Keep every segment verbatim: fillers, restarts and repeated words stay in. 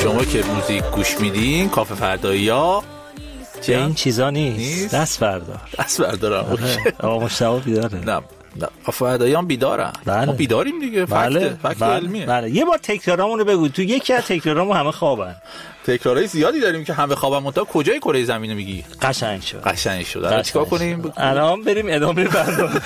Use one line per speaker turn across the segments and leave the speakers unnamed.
شما که موزیک گوش میدین کافه فردایی‌ها
چه این چیزا نیست. دست بردار
دست بردارم
آقا مشتاق بیداره.
نه نه افادایان بیدارن.
بله.
ما بیداریم دیگه.
بله.
فکت فکت
بله.
علمیه.
بله. یه بار تکرارامون رو بگو. تو یکی از تکرارامون همه خوابن.
تکرارای زیادی داریم که همه خوابن. منتها کجای کره زمین میگی؟
قشنگ شد.
قشنگ شد. الان چیکار کنیم؟
الان بریم ادامه برنامه.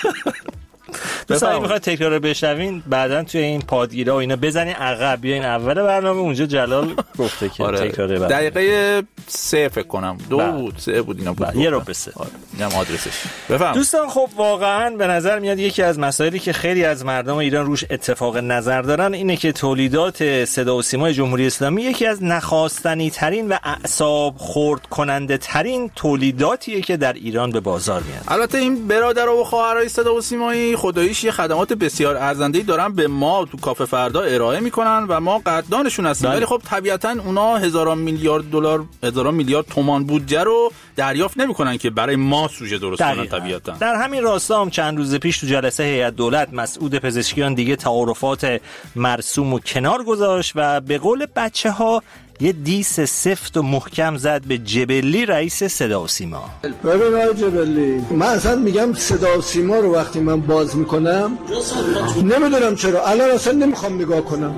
مثلا میخواد تکرار رو بشنوین بعدن توی این پادگیرها و اینا بزنین عقب بیاین اول برنامه اونجا جلال گفته که
آره.
تکرار برنامه
دقیقه سه فکر کنم دو
بله.
بود سه بود اینا بود
یه رو به سه
آره. اینم آدرسش بفهم.
دوستان خب واقعا به نظر میاد یکی از مسائلی که خیلی از مردم ایران روش اتفاق نظر دارن اینه که تولیدات صدا و سیمای جمهوری اسلامی یکی از نخواستنی ترین و اعصاب خرد کننده ترین تولیداتیه که در ایران به بازار میاد.
البته این برادر و خواهرای صدا و سیمایی خداییش یه خدمات بسیار ارزنده‌ای دارن به ما تو کافه فردا ارائه میکنن و ما قدردانشون هستیم، ولی خب طبیعتاً اونا هزاران میلیارد دلار هزاران میلیارد تومان بودجه رو دریافت نمیکنن که برای ما سوژه درست کنن. طبیعتاً
در همین راستا هم چند روز پیش تو جلسه هیئت دولت مسعود پزشکیان دیگه تعارفات مرسوم و کنار گذاشت و به قول بچه‌ها یه دیس سفت و محکم زد به جبلی رئیس صدا و سیما.
ببین آقای جبلی، من اصلا میگم صدا و سیما رو وقتی من باز میکنم نمیدونم چرا الان اصلا نمیخوام نگاه کنم.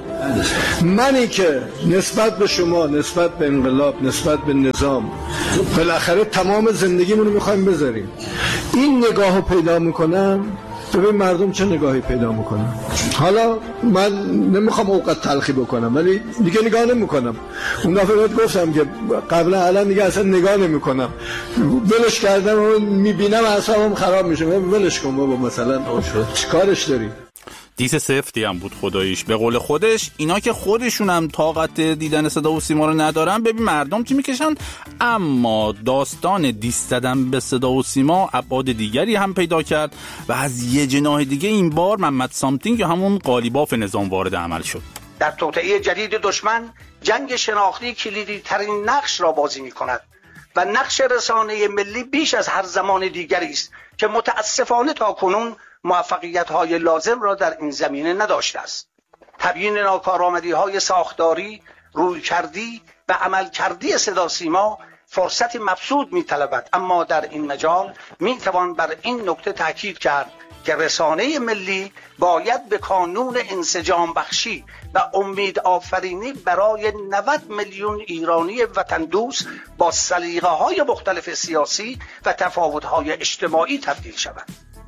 منی که نسبت به شما، نسبت به انقلاب، نسبت به نظام بالاخره تمام زندگیمون رو میخوایم بذاریم، این نگاه رو پیدا میکنم. ببین مردم چه نگاهی پیدا میکنن. حالا من نمیخوام اوقات تلخی بکنم ولی دیگه نگاه نمیکنم. اون دفعه بهت گفتم که قبلا الان دیگه اصلا نگاه نمیکنم، ولش کردم و میبینم اعصابم خراب میشه. ولش کن بابا، مثلا چیکارش داری؟
دیس سفتی هم بود خداییش. به قول خودش اینا که خودشون هم طاقت دیدن صدا و سیما رو ندارن، ببین مردم چی میکشن. اما داستان دیس زدن به صدا و سیما ابعاد دیگری هم پیدا کرد و از یه جناح دیگه این بار محمد سامتینگ یا همون قالیباف نظام وارد عمل شد.
در توطئه جدید دشمن جنگ شناختی کلیدی ترین نقش را بازی میکند و نقش رسانه ملی بیش از هر زمان دیگری است که متاسفانه تا کنون موفقیت‌های لازم را در این زمینه نداشته است. تبیین ناکارآمدی‌های ساختاری، رویکردی و عملکردی صدا سیما فرصت مبسوط می‌طلبد، اما در این مجال می‌توان بر این نکته تاکید کرد که رسانه ملی باید به کانون انسجام بخشی و امید آفرینی برای نود میلیون ایرانی وطن دوست با سلیقه‌های مختلف سیاسی و تفاوت‌های اجتماعی تبدیل شود.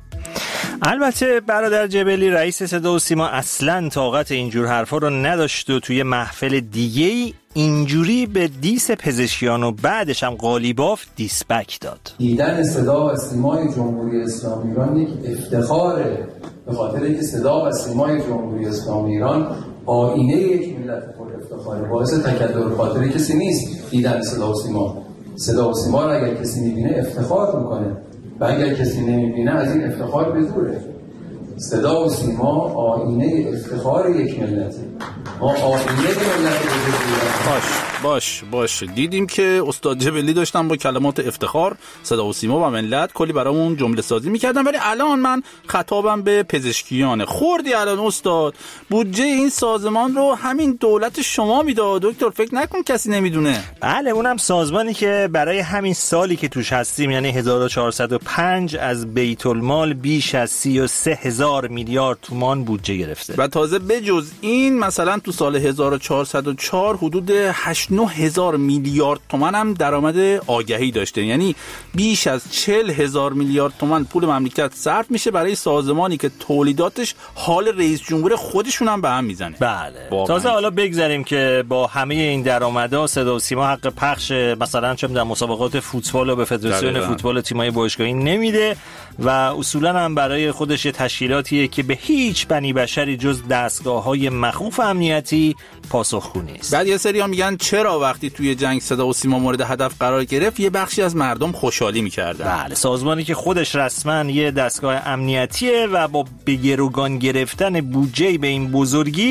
البته برادر جبلی رئیس صدا و سیما اصلاً طاقت اینجور حرفا رو نداشت و توی محفل دیگه‌ای اینجوری به دیس پزشکیان و بعدش هم قالیباف دیسبک داد.
دیدن صدا و سیمای جمهوری اسلامی ایران یک افتخاره، به خاطر اینکه صدا و سیمای جمهوری اسلامی ایران آینه یک ملت پر افتخاره، باعث تکدر خاطر کسی نیست. دیدن صدا و سیما صدا و سیما رو اگر کسی می‌بینه افتخار می‌کنه و اگر کسی نمی‌بینه از این افتخار بدوره. صدا و سیما آینه افتخار یک ملته. ما آینه ملت
باش باش باش دیدیم که استاد جبلی داشتن با کلمات افتخار صدا و سیما و ملت کلی برامون جمله سازی میکردن، ولی الان من خطابم به پزشکیان. خوردی الان استاد بودجه این سازمان رو همین دولت شما میداد دکتر، فکر نکن کسی نمیدونه.
بله اونم سازمانی که برای همین سالی که توش هستیم یعنی هزار و چهارصد و پنج از بیت المال بیش از سی و سه هزار میلیارد تومان بودجه گرفته
و تازه بجز این مثلا تو سال هزار و چهارصد و چهار حدود هشت نه هزار میلیارد تومان هم درآمد آگهی داشته، یعنی بیش از چهل هزار میلیارد تومان پول مملکت صرف میشه برای سازمانی که تولیداتش حال رئیس جمهور خودشون هم به هم میزنه.
بله تازه حالا بگذاریم که با همه این درآمدها صدا و سیما حق پخش مثلا چه در مسابقات فوتبال و به فدراسیون فوتبال تیم‌های باشگاهی نمیده و اصولا هم برای خودش تشکیلاتیه که به هیچ بنی بشری جز دستگاه‌های مخوف امنیتی پاسخگو نیست.
بعد یه سری‌ها میگن چرا وقتی توی جنگ صدا و سیما مورد هدف قرار گرفت یه بخشی از مردم خوشحالی می‌کردن.
بله سازمانی که خودش رسما یه دستگاه امنیتیه و با به گروگان گرفتن بودجه به این بزرگی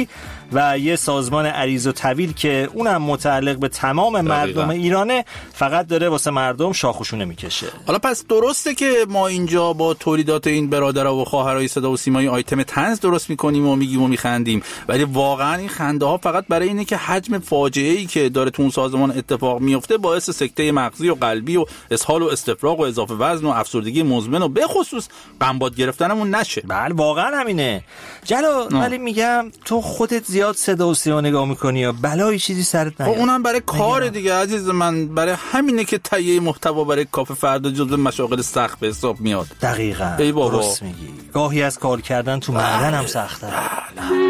و یه سازمان عریض و طویل که اونم متعلق به تمام مردم ایرانه فقط داره واسه مردم شاخوشونه میکشه.
حالا پس درسته که ما اینجا با تولیدات این برادرها و خواهرای صدا و سیمایی آیتم طنز درست میکنیم و میگیم و میخندیم، ولی واقعا این خنده ها فقط برای اینه که حجم فاجعه ای که داره تو اون سازمان اتفاق میفته باعث سکته مغزی و قلبی و اسهال و استفراغ و اضافه وزن و افسردگی مزمن و به خصوص قنبات گرفتنمون نشه.
بله واقعا همینه جلو، ولی میگم تو خودت زیاد صدا و سیما نگاه میکنی یا بلایی چیزی سرت نیاد؟
اونم برای کار دیگه عزیز من، برای همینه که تهیه محتوا برای کافه فردا جزو مشاغل سخت به حساب میاد.
دقیقاً درست میگی، گاهی از کار کردن تو معدن هم سخته.